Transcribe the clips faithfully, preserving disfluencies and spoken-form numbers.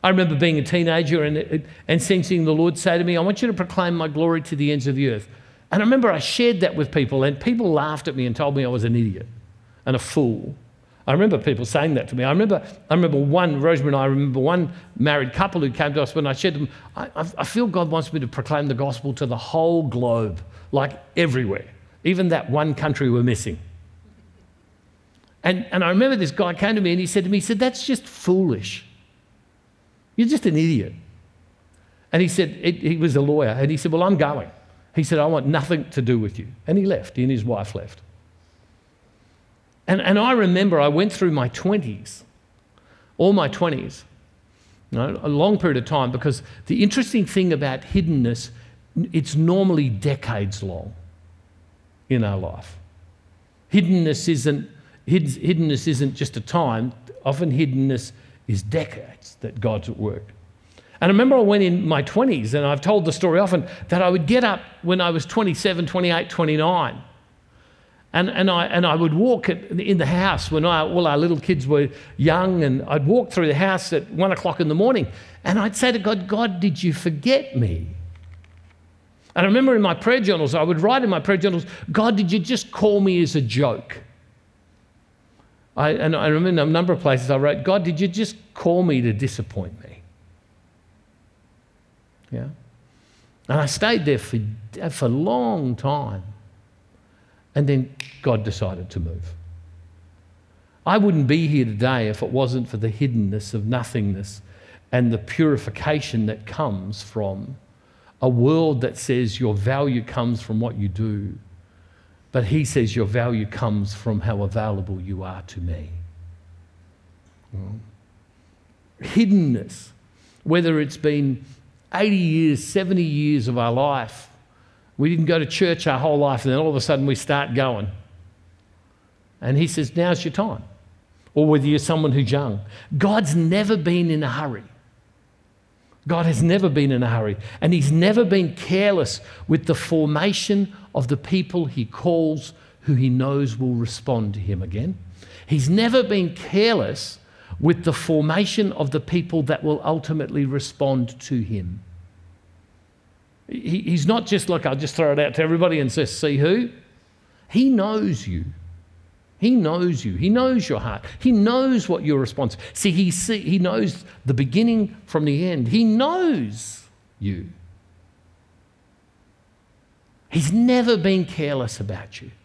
I remember being a teenager and, and sensing the Lord say to me, I want you to proclaim my glory to the ends of the earth. And I remember I shared that with people, and people laughed at me and told me I was an idiot and a fool. I remember people saying that to me. I remember I remember one, Rosemary and I remember one married couple who came to us when I shared them, I, I feel God wants me to proclaim the gospel to the whole globe, like everywhere, even that one country we're missing. And, and I remember this guy came to me and he said to me, he said, that's just foolish. You're just an idiot. And he said, it, he was a lawyer, and he said, well, I'm going. He said, I want nothing to do with you. And he left, he and his wife left. And, and I remember I went through my twenties, all my twenties, you know, a long period of time, because the interesting thing about hiddenness, it's normally decades long in our life. Hiddenness isn't, hiddenness isn't just a time, often hiddenness is decades that God's at work. And I remember I went in my twenties, and I've told the story often, that I would get up when I was twenty-seven, twenty-eight, twenty-nine, and, and, I, and I would walk at, in the house when I, all our little kids were young, and I'd walk through the house at one o'clock in the morning, and I'd say to God, God, did you forget me? And I remember in my prayer journals, I would write in my prayer journals, God, did you just call me as a joke? I, and I remember in a number of places I wrote, God, did you just call me to disappoint me? Yeah. And I stayed there for, for a long time. And then God decided to move. I wouldn't be here today if it wasn't for the hiddenness of nothingness and the purification that comes from a world that says your value comes from what you do. But he says your value comes from how available you are to me. Well, hiddenness, whether it's been eighty years, seventy years of our life, we didn't go to church our whole life, and then all of a sudden we start going. And he says, now's your time. Or whether you're someone who's young. God's never been in a hurry. God has never been in a hurry. And he's never been careless with the formation of the people he calls who he knows will respond to him again. He's never been careless with the formation of the people that will ultimately respond to him. He, he's not just like, I'll just throw it out to everybody and say, see who? He knows you. He knows you. He knows your heart. He knows what your response. See, he see, he knows the beginning from the end. He knows you. He's never been careless about you.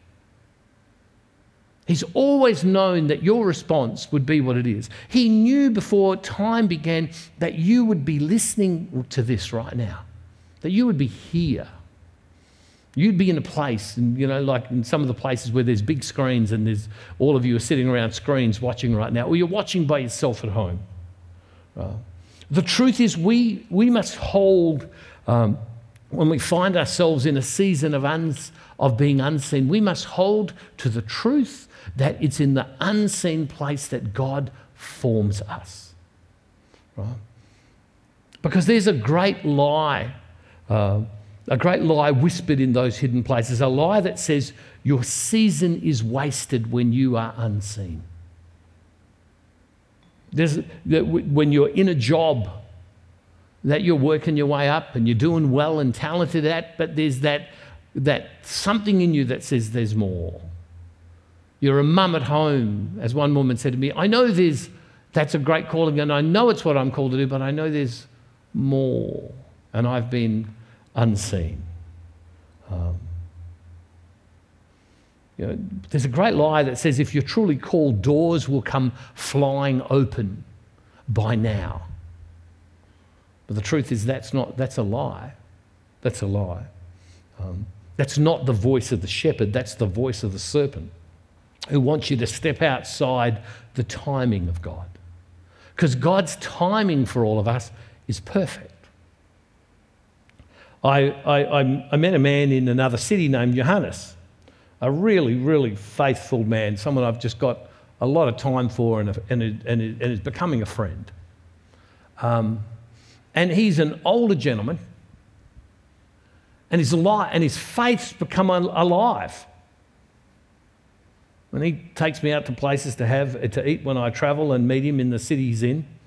He's always known that your response would be what it is. He knew before time began that you would be listening to this right now, that you would be here. You'd be in a place, and you know, like in some of the places where there's big screens and there's all of you are sitting around screens watching right now, or you're watching by yourself at home. Uh, the truth is we, we must hold, um, when we find ourselves in a season of, uns, of being unseen, we must hold to the truth that it's in the unseen place that God forms us. Right? Because there's a great lie, uh, a great lie whispered in those hidden places, a lie that says your season is wasted when you are unseen. There's, when you're in a job that you're working your way up and you're doing well and talented at, but there's that, that something in you that says there's more. You're a mum at home, as one woman said to me, I know there's, that's a great calling and I know it's what I'm called to do, but I know there's more and I've been unseen. Um, you know, there's a great lie that says if you're truly called, doors will come flying open by now. But the truth is that's not, that's a lie. That's a lie. Um, that's not the voice of the shepherd, that's the voice of the serpent, who wants you to step outside the timing of God. Because God's timing for all of us is perfect. I, I, I met a man in another city named Johannes, a really, really faithful man, someone I've just got a lot of time for and, and, and, and is becoming a friend. Um, and he's an older gentleman, and his, li- and his faith's become alive. And he takes me out to places to have to eat when I travel and meet him in the city he's in.